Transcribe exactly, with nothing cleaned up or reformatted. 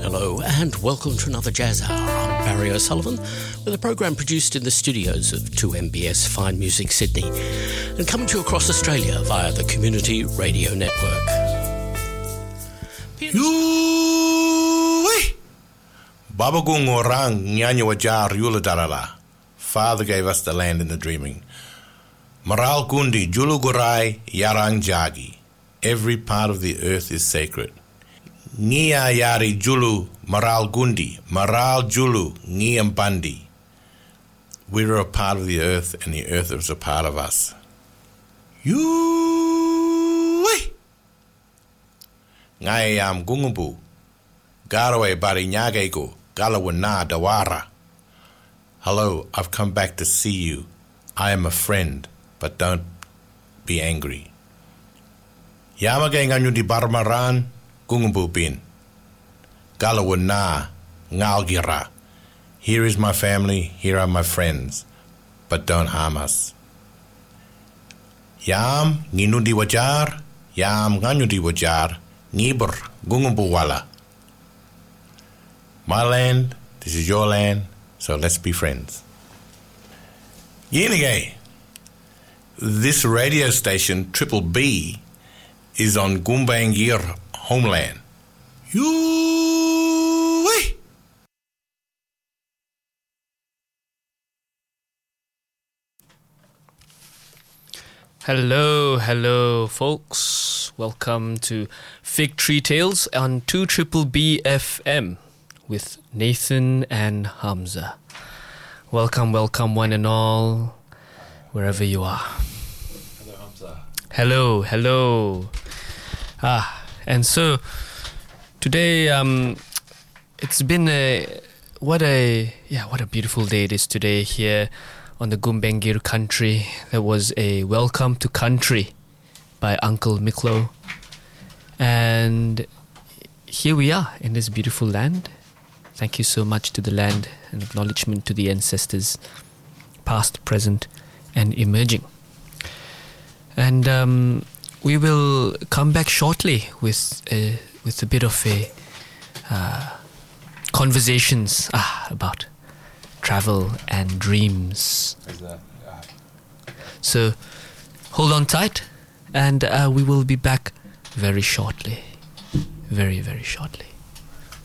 Hello and welcome to another Jazz Hour. I'm Barry O'Sullivan with a program produced in the studios of two M B S Fine Music Sydney and coming to you across Australia via the Community Radio Network. Yui! Babagung orang nyanyi wajar yula darala. Father gave us the land in the dreaming. Maral gundi julu gurai yarang jagi. Every part of the earth is sacred. Nia yari julu maral gundi, maral julu ngiam bandi. We are a part of the earth and the earth is a part of us. Yui! Ngayam gungubu. Garaway bari nyagego, galawana dawara. Hello, I've come back to see you. I am a friend, but don't be angry. Yamagay nganyo di barmaran, gungubu bin. Galawana, ngalgira. Here is my family, here are my friends, but don't harm us. Yam nginundi wajar, yam nganyudi wajar, ngibur gungubu wala. My land, this is your land, so let's be friends. Yenigay. This radio station, Triple B, is on Gumbangir homeland. Yui! Hello, hello, folks. Welcome to Fig Tree Tales on two Triple B F M with Nathan and Hamza. Welcome, welcome, one and all, wherever you are. Hello, Hamza. Hello, hello. Ah, and so today, um, it's been a what a yeah, what a beautiful day it is today here on the Gumbangir country. There was a welcome to country by Uncle Miklo, and here we are in this beautiful land. Thank you so much to the land and acknowledgement to the ancestors, past, present, and emerging. And um, we will come back shortly with a, with a bit of a uh, conversations ah, about travel and dreams. So hold on tight, and uh, we will be back very shortly, very very shortly.